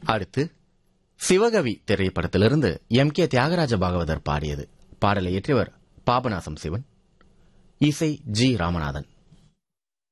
அடுத்து சிவகவி திரைப்படத்திலிருந்து எம்.கே. தியாகராஜ பாகவதர் பாடியது. பாடலை இயற்றியவர் பாபநாசம் சிவன், இசை ஜி. ராமநாதன்.